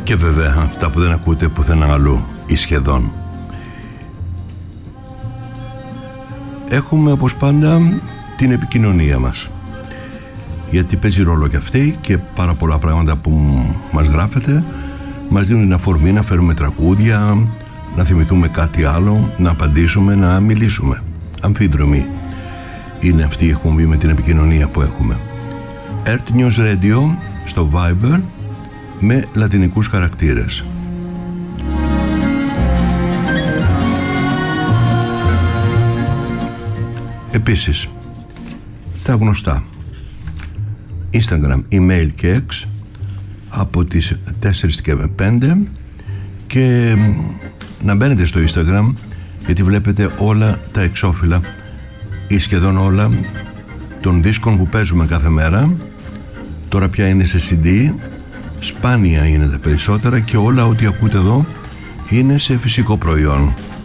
Και βέβαια αυτά που δεν ακούτε πουθενά αλλού ή σχεδόν. Έχουμε όπως πάντα την επικοινωνία μας, γιατί παίζει ρόλο και αυτή, και πάρα πολλά πράγματα που μας γράφετε μας δίνουν την αφορμή να φέρουμε τραγούδια, να θυμηθούμε κάτι άλλο, να απαντήσουμε, να μιλήσουμε. Αμφίδρομη είναι αυτή η εκπομπή με την επικοινωνία που έχουμε. Earth News Radio στο Viber με λατινικούς χαρακτήρες. Επίσης, στα γνωστά Instagram, email και X από τις 4 και 5, και να μπαίνετε στο Instagram, γιατί βλέπετε όλα τα εξώφυλλα ή σχεδόν όλα των δίσκων που παίζουμε κάθε μέρα. Τώρα πια είναι σε CD, σπάνια είναι τα περισσότερα, και όλα ό,τι ακούτε εδώ είναι σε φυσικό προϊόν.